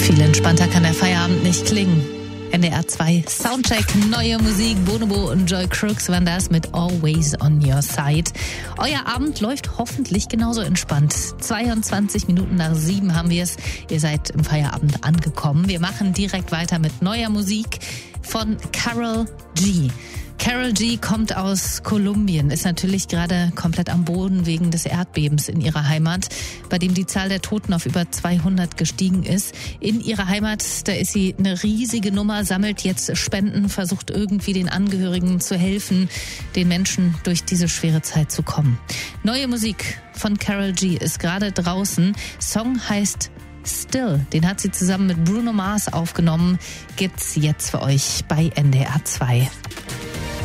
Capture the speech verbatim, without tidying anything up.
Viel entspannter kann der Feierabend nicht klingen. N D R zwei Soundcheck, neue Musik, Bonobo und Joy Crooks waren das mit Always on Your Side. Euer Abend läuft hoffentlich genauso entspannt. zweiundzwanzig Minuten nach sieben haben wir es. Ihr seid im Feierabend angekommen. Wir machen direkt weiter mit neuer Musik von Karol G. Karol G kommt aus Kolumbien, ist natürlich gerade komplett am Boden wegen des Erdbebens in ihrer Heimat, bei dem die Zahl der Toten auf über zweihundert gestiegen ist. In ihrer Heimat, da ist sie eine riesige Nummer, sammelt jetzt Spenden, versucht irgendwie den Angehörigen zu helfen, den Menschen durch diese schwere Zeit zu kommen. Neue Musik von Karol G ist gerade draußen. Song heißt Still, den hat sie zusammen mit Bruno Mars aufgenommen, gibt's jetzt für euch bei N D R zwei.